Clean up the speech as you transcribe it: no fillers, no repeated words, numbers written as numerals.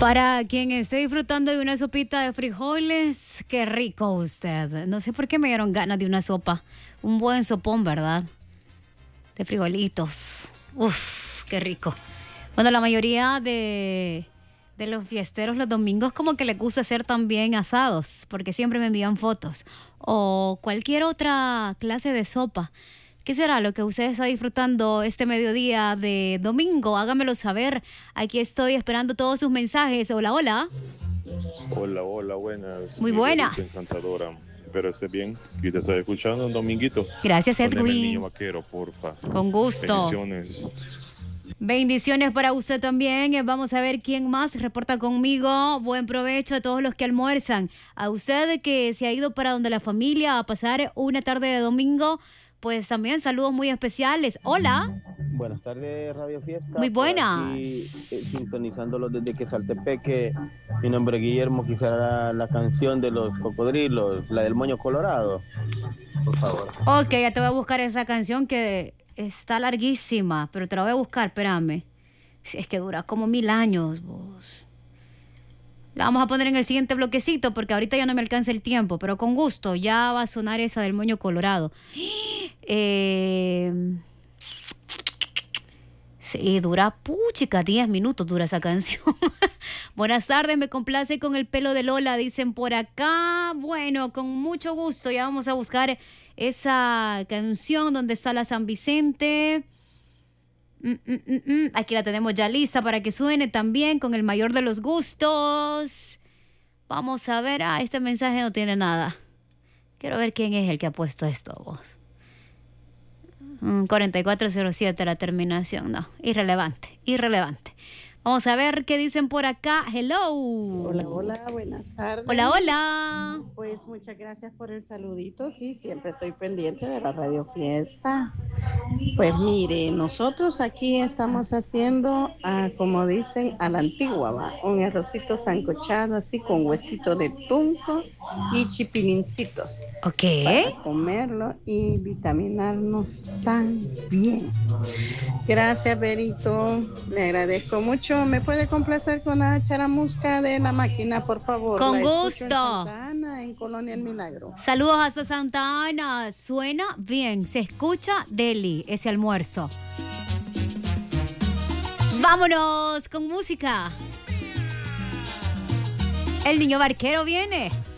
Para quien esté disfrutando de una sopita de frijoles, qué rico usted. No sé por qué me dieron ganas de una sopa. Un buen sopón, ¿verdad? De frijolitos. Uf, qué rico. Bueno, la mayoría de los fiesteros los domingos como que les gusta hacer también asados, porque siempre me envían fotos. O cualquier otra clase de sopa. ¿Qué será lo que usted está disfrutando este mediodía de domingo? Hágamelo saber. Aquí estoy esperando todos sus mensajes. Hola, hola. Hola, hola, buenas. Muy buenas. Encantadora. Espero esté bien. Y te estoy escuchando un dominguito. Gracias, Poneme el niño Edwin. vaquero, porfa. Con gusto. Bendiciones. Bendiciones para usted también. Vamos a ver quién más reporta conmigo. Buen provecho a todos los que almuerzan. A usted que se ha ido para donde la familia a pasar una tarde de domingo, pues también saludos muy especiales. Hola. Buenas tardes, Radio Fiesta. Muy buenas. Aquí, sintonizándolo desde Quesaltepeque. Mi nombre es Guillermo. Quizá la canción de los cocodrilos, la del moño colorado, por favor. Ok, ya te voy a buscar esa canción que está larguísima, pero te la voy a buscar, espérame. Es que dura como 1000 años, vos. La vamos a poner en el siguiente bloquecito porque ahorita ya no me alcanza el tiempo, pero con gusto ya va a sonar esa del moño colorado. Sí, dura, puchica, 10 minutos dura esa canción. Buenas tardes, me complace con el pelo de Lola, dicen por acá. Bueno, con mucho gusto, ya vamos a buscar esa canción donde está la San Vicente. Aquí la tenemos ya lista para que suene también con el mayor de los gustos. Vamos a ver, este mensaje no tiene nada. Quiero ver quién es el que ha puesto esto, vos. 4407 la terminación, no, irrelevante. Vamos a ver qué dicen por acá. Hello. Hola, hola, buenas tardes. Hola, hola. Pues muchas gracias por el saludito. Sí, siempre estoy pendiente de la Radio Fiesta. Pues mire, nosotros aquí estamos haciendo, como dicen, a la antigua, ¿va? Un arrocito sancochado así con huesito de tunco y chipilincitos. Ok. Para comerlo y vitaminarnos tan bien. Gracias, Berito. Le agradezco mucho. ¿Me puede complacer con la charamusca de la máquina, por favor? Con La gusto. escucho en Santa Ana, en Colonia El Milagro. Saludos hasta Santa Ana. Suena bien, se escucha deli ese almuerzo. Vámonos con música. El niño barquero viene.